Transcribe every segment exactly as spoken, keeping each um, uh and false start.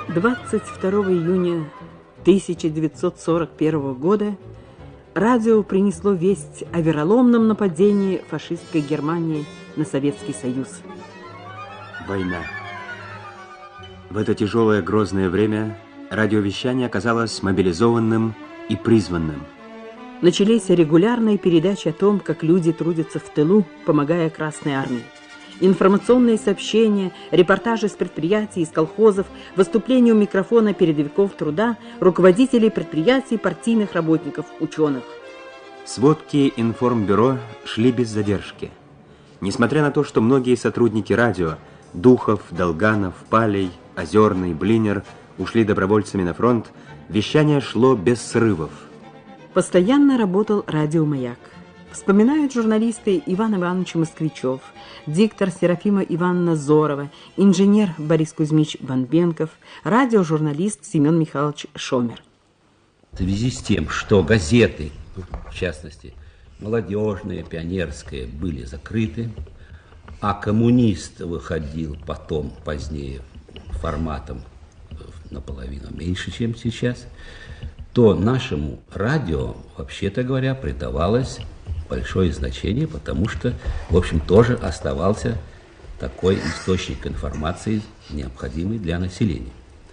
двадцать второго июня тысяча девятьсот сорок первого года радио принесло весть о вероломном нападении фашистской Германии на Советский Союз. Война. В это тяжелое грозное время радиовещание оказалось мобилизованным и призванным. Начались регулярные передачи о том, как люди трудятся в тылу, помогая Красной Армии. Информационные сообщения, репортажи с предприятий, из колхозов, выступления у микрофона передовиков труда, руководителей предприятий, партийных работников, ученых. Сводки информбюро шли без задержки. Несмотря на то, что многие сотрудники радио – Духов, Долганов, Палей, Озерный, Блинер – ушли добровольцами на фронт, вещание шло без срывов. Постоянно работал радиомаяк. Вспоминают журналисты Иван Иванович Москвичев, диктор Серафима Ивановна Зорова, инженер Борис Кузьмич Банбенков, радиожурналист Семен Михайлович Шомер. В связи с тем, что газеты, в частности, молодежные, пионерские, были закрыты, а коммунист выходил потом, позднее, форматом наполовину меньше, чем сейчас, то нашему радио, вообще-то говоря, придавалось большое значение, потому что, в общем, тоже оставался такой источник информации, необходимый для населения.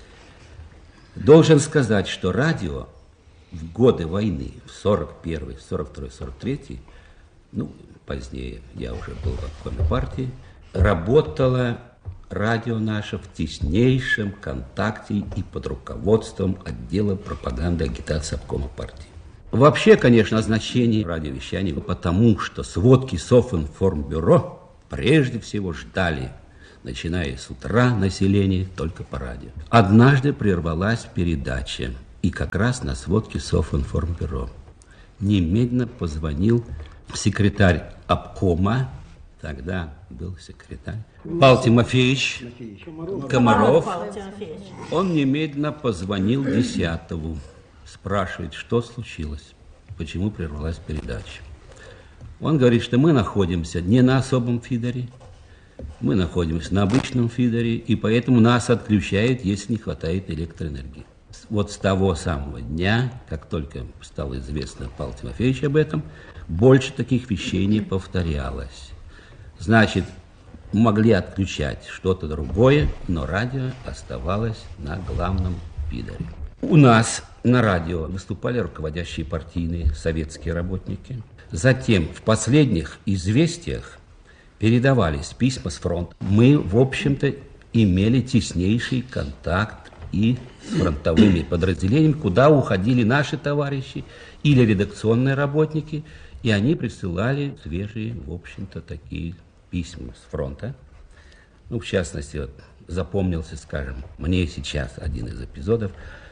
Должен сказать, что радио в годы войны, в сорок первый, сорок второй, сорок третий, ну, позднее я уже был в обкоме партии, работало радио наше в теснейшем контакте и под руководством отдела пропаганды и агитации обкома партии. Вообще, конечно, о значении радиовещания, потому что сводки Софинформбюро прежде всего ждали, начиная с утра, население только по радио. Однажды прервалась передача, и как раз на сводке Софинформбюро. Немедленно позвонил секретарь обкома, тогда был секретарь, Павел Тимофеевич Комаров. Он немедленно позвонил Десятову. Спрашивает, что случилось, почему прервалась передача. Он говорит, что мы находимся не на особом фидере, мы находимся на обычном фидере, и поэтому нас отключают, если не хватает электроэнергии. Вот с того самого дня, как только стало известно Павлу Тимофеевичу об этом, больше таких вещей не повторялось. Значит, могли отключать что-то другое, но радио оставалось на главном фидере. У нас на радио выступали руководящие партийные советские работники. Затем в последних известиях передавались письма с фронта. Мы, в общем-то, имели теснейший контакт и с фронтовыми подразделениями, куда уходили наши товарищи или редакционные работники, и они присылали свежие, в общем-то, такие письма с фронта. Ну, в частности, вот, запомнился, скажем, мне сейчас один из эпизодов,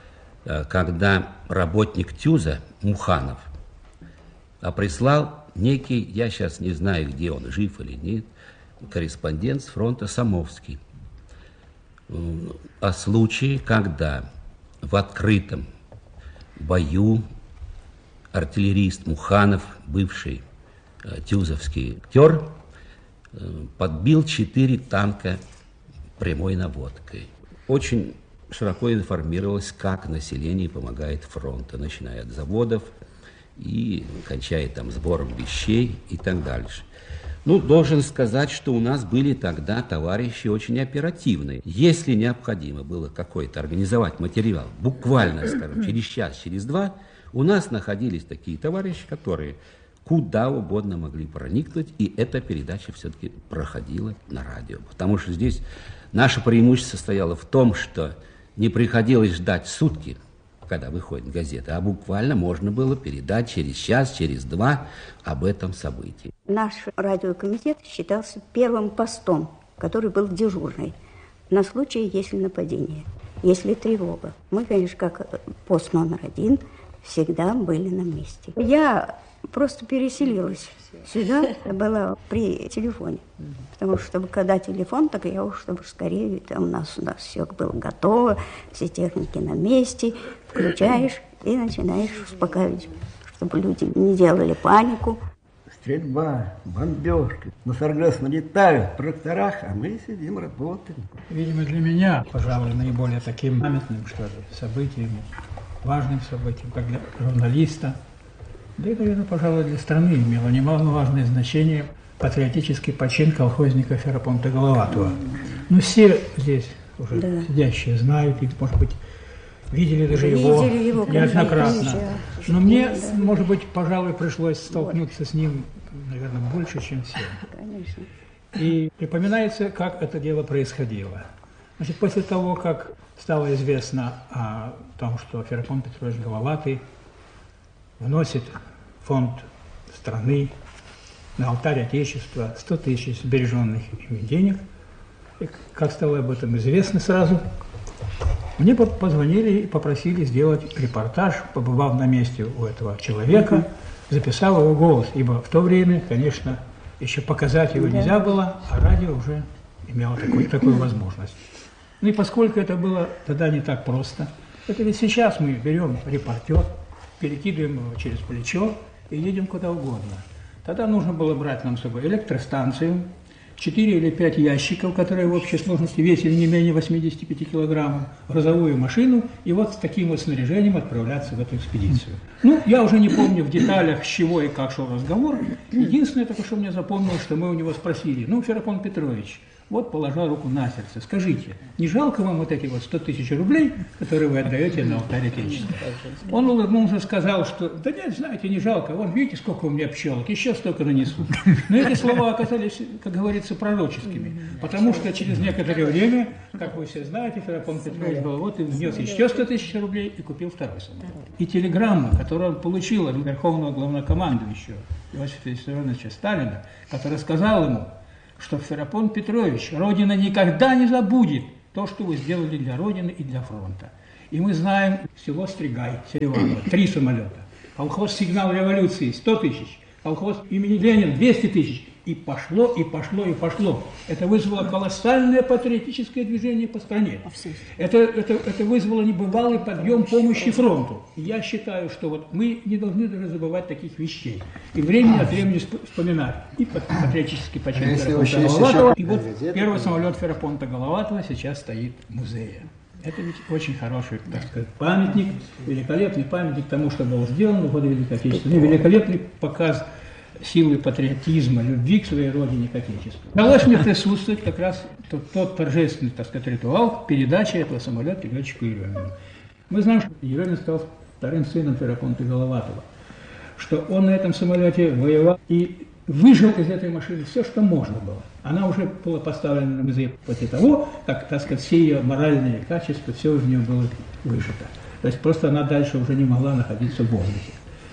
когда работник ТЮЗа Муханов прислал некий, я сейчас не знаю, где он, жив или нет, корреспондент с фронта Самовский, о случае, когда в открытом бою артиллерист Муханов, бывший тюзовский актер, подбил четыре танка прямой наводкой. Очень широко информировалось, как население помогает фронту, начиная от заводов и кончая там сбором вещей и так дальше. Ну, должен сказать, что у нас были тогда товарищи очень оперативные. Если необходимо было какой-то организовать материал, буквально, скажем, через час, через два, у нас находились такие товарищи, которые куда угодно могли проникнуть, и эта передача все-таки проходила на радио. Потому что здесь наше преимущество состояло в том, что не приходилось ждать сутки, когда выходит газета, а буквально можно было передать через час, через два об этом событии. Наш радиокомитет считался первым постом, который был дежурный на случай, если нападение, если тревога. Мы, конечно, как пост номер один, всегда были на месте. Я просто переселилась сюда, была при телефоне. Потому что, чтобы когда телефон, так я уж, чтобы скорее, там у нас, у нас все было готово, все техники на месте, включаешь и начинаешь успокаивать, чтобы люди не делали панику. стрельба, бомбежки. На Саргас налетают в тракторах, а мы сидим, работаем. Видимо, для меня, пожалуй, наиболее таким памятным, что ли, событием, важным событием, как для журналиста, да и, наверное, пожалуй, для страны имело немаловажное значение патриотический почин колхозника Ферапонта Головатого. Ну, все здесь уже да. сидящие знают, и, может быть, видели даже видели его, его неоднократно. Но мне, да. может быть, пожалуй, пришлось столкнуться вот. с ним, наверное, больше, чем всем. Конечно. И припоминается, как это дело происходило. Значит, после того, как стало известно о том, что Ферапонт Петрович Головатый вносит в фонд страны на алтарь Отечества сто тысяч сбереженных ими денег, и как стало об этом известно сразу, мне позвонили и попросили сделать репортаж, побывав на месте у этого человека, записал его голос, ибо в то время, конечно, еще показать его нельзя было, а радио уже имело такой, такую возможность. Ну и поскольку это было тогда не так просто, это ведь сейчас мы берем репортер, перекидываем его через плечо и едем куда угодно. Тогда нужно было брать нам с собой электростанцию, четыре или пять ящиков, которые в общей сложности весили не менее восьмидесяти пяти килограммов, грузовую машину, и вот с таким вот снаряжением отправляться в эту экспедицию. Ну, я уже не помню в деталях, с чего и как шел разговор. Единственное, только что мне запомнилось, что мы у него спросили: ну, Ферапонт Петрович, вот положа руку на сердце, скажите, не жалко вам вот эти вот сто тысяч рублей, которые вы отдаете на алтарь Отечества? Он улыбнулся и сказал, что да нет, знаете, не жалко, вон видите, сколько у меня пчелок, еще столько нанесу. Но эти слова оказались, как говорится, пророческими, потому что через некоторое время, как вы все знаете, Ферапонт Петрович Головатый внес еще сто тысяч рублей и купил второй самолет. И телеграмма, которую он получил от Верховного Главнокомандующего Иосифа Виссарионовича Сталина, который сказал ему, что Ферапонт Петрович, Родина никогда не забудет то, что вы сделали для Родины и для фронта. И мы знаем село Стригай, Селиваново, три самолета. Колхоз «Сигнал революции» сто тысяч, колхоз имени Ленина двести тысяч. И пошло, и пошло, и пошло. Это вызвало колоссальное патриотическое движение по стране. Это, это, это вызвало небывалый подъем помощи фронту. И я считаю, что вот мы не должны даже забывать таких вещей. И времени от времени вспоминать. И патриотический почин Ферапонта Головатого. И вот первый самолет Ферапонта Головатого сейчас стоит в музее. Это ведь очень хороший, так сказать, памятник, великолепный памятник тому, что было сделано в годы Великой Отечественной. Великолепный показ силы патриотизма, любви к своей родине, к Отечеству. Удалось мне присутствовать как раз тот, тот торжественный, так сказать, ритуал передачи этого самолета летчику Еремину. Мы знаем, что Еремин стал вторым сыном Ферапонта Головатого, что он на этом самолете воевал и выжил из этой машины все, что можно было. Она уже была поставлена на музей после того, как, так сказать, все ее моральные качества, все из нее было выжито. То есть просто она дальше уже не могла находиться в воздухе.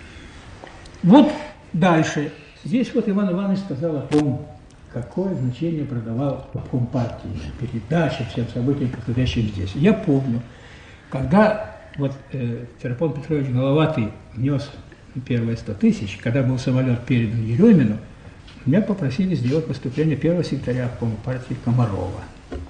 Вот дальше. Здесь вот Иван Иванович сказал о том, какое значение придавал обком партии, передаче, всем событиям, происходящим здесь. Я помню, когда вот э, Ферапонт Петрович Головатый внес первые сто тысяч, когда был самолет передан Еремину, меня попросили сделать выступление первого секретаря обкома партии Комарова.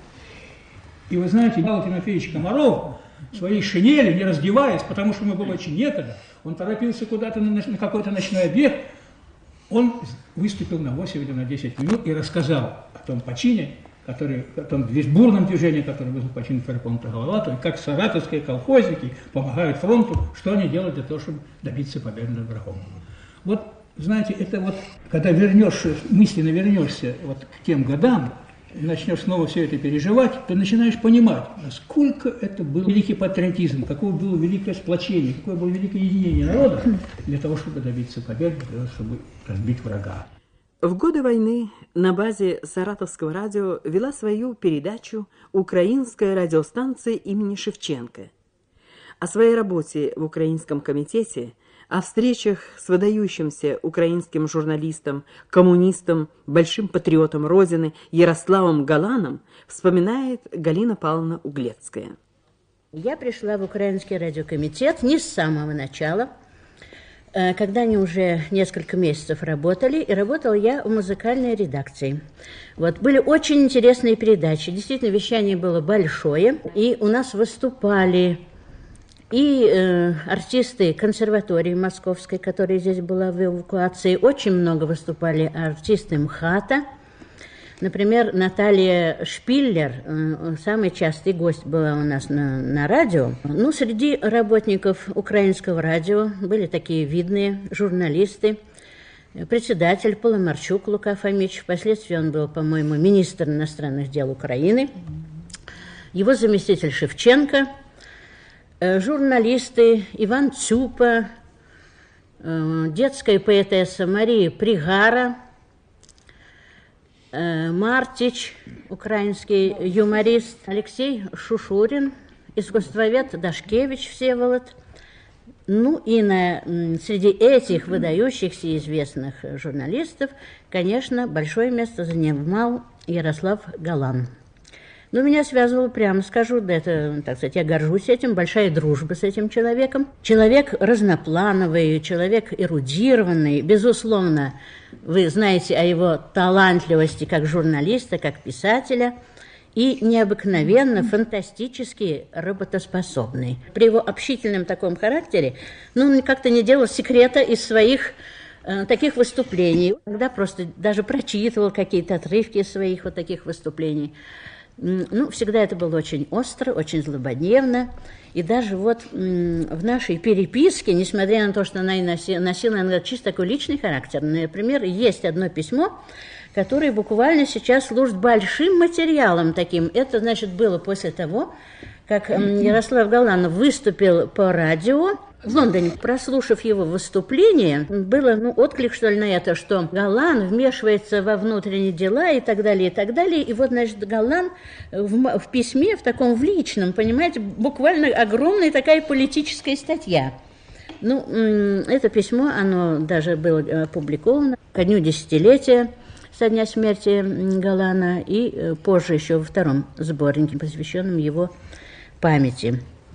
И вы знаете, Павел Тимофеевич Комаров в своей шинели, не раздеваясь, потому что ему было очень некогда, он торопился куда-то на, на какой-то ночной обед, он выступил на восемь или на десять минут и рассказал о том почине, который, о том бурном движении, которое вызвал почин Ферапонта Головатого, как саратовские колхозники помогают фронту, что они делают для того, чтобы добиться победы над врагом. Вот, знаете, это вот, когда вернешься, мысленно вернешься вот к тем годам, начнешь снова все это переживать, ты начинаешь понимать, насколько это был великий патриотизм, какое было великое сплочение, какое было великое единение народа для того, чтобы добиться победы, для того, чтобы разбить врага. В годы войны на базе Саратовского радио вела свою передачу украинская радиостанция имени Шевченко. О своей работе в Украинском комитете, о встречах с выдающимся украинским журналистом, коммунистом, большим патриотом Родины Ярославом Галаном вспоминает Галина Павловна Углецкая. Я пришла в Украинский радиокомитет не с самого начала, когда они уже несколько месяцев работали, и работала я в музыкальной редакции. Вот, были очень интересные передачи, действительно, вещание было большое, и у нас выступали И э, артисты консерватории московской, которая здесь была в эвакуации, очень много выступали артисты МХАТа. Например, Наталья Шпиллер, э, самый частый гость была у нас на, на радио. Ну, среди работников украинского радио были такие видные журналисты. Председатель Поломарчук Лука Фомич, впоследствии он был, по-моему, министр иностранных дел Украины. Его заместитель Шевченко, журналисты Иван Цюпа, детская поэтесса Мария Пригара, Мартич, украинский юморист Алексей Шушурин, искусствовед Дашкевич Всеволод. Ну и на, среди этих выдающихся и известных журналистов, конечно, большое место занимал Ярослав Галан. Но меня связывало, прямо скажу, да это, так сказать, я горжусь этим, большая дружба с этим человеком. Человек разноплановый, человек эрудированный, безусловно, вы знаете о его талантливости как журналиста, как писателя, и необыкновенно, фантастически работоспособный. При его общительном таком характере, ну, он как-то не делал секрета из своих э, таких выступлений. Иногда просто даже прочитывал какие-то отрывки из своих вот таких выступлений. Ну, всегда это было очень остро, очень злободневно. И даже вот в нашей переписке, несмотря на то, что она и носила, носила иногда чисто такой личный характер, например, есть одно письмо, которое буквально сейчас служит большим материалом таким. Это, значит, было после того, как Ярослав Галан выступил по радио в Лондоне. Прослушав его выступление, было, ну, отклик, что ли, на это, что Галан вмешивается во внутренние дела и так далее, и так далее. И вот, значит, Галан в, в письме, в таком, в личном, понимаете, буквально огромная такая политическая статья. Ну, это письмо, оно даже было опубликовано ко дню десятилетия со дня смерти Галана и позже еще во втором сборнике, посвященном его памяти.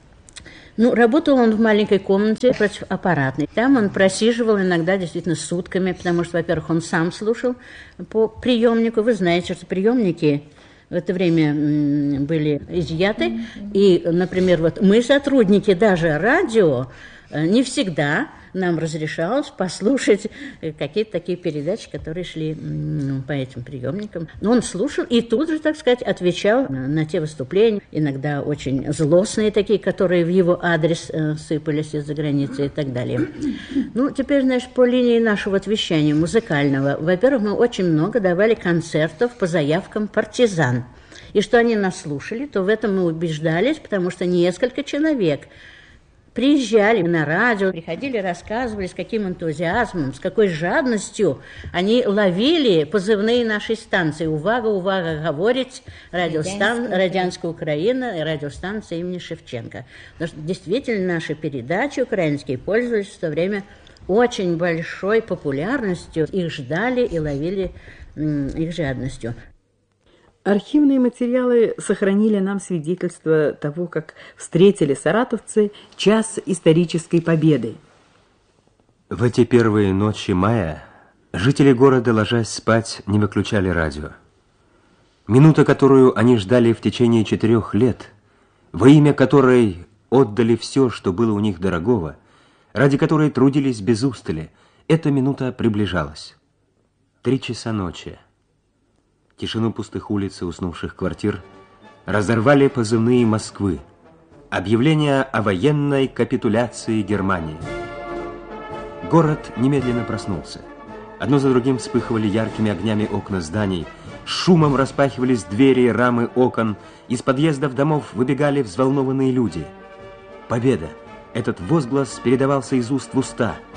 Ну, работал он в маленькой комнате противоаппаратной. Там он просиживал иногда действительно сутками, потому что, во-первых, он сам слушал по приемнику. Вы знаете, что приемники в это время были изъяты. И, например, вот мы, сотрудники даже радио, не всегда нам разрешалось послушать какие-то такие передачи, которые шли ну, по этим приемникам. Но он слушал и тут же, так сказать, отвечал на, на те выступления, иногда очень злостные такие, которые в его адрес э, сыпались из-за границы и так далее. Ну, теперь, знаешь, по линии нашего вот вещания музыкального. Во-первых, мы очень много давали концертов по заявкам партизан. И что они нас слушали, то в этом мы убеждались, потому что несколько человек приезжали на радио, приходили, рассказывали, с каким энтузиазмом, с какой жадностью они ловили позывные нашей станции. Увага, увага, говорить, радиостан... Радянская Украина и радиостанция имени Шевченко. Потому что действительно наши передачи украинские пользовались в то время очень большой популярностью. Их ждали и ловили м, их жадностью. Архивные материалы сохранили нам свидетельство того, как встретили саратовцы час исторической победы. В эти первые ночи мая жители города, ложась спать, не выключали радио. Минута, которую они ждали в течение четырех лет, во имя которой отдали все, что было у них дорогого, ради которой трудились без устали, эта минута приближалась. Три часа ночи. Тишину пустых улиц и уснувших квартир разорвали позывные Москвы. Объявление о военной капитуляции Германии. Город немедленно проснулся. Одно за другим вспыхивали яркими огнями окна зданий, шумом распахивались двери и рамы окон, из подъездов домов выбегали взволнованные люди. Победа! Этот возглас передавался из уст в уста.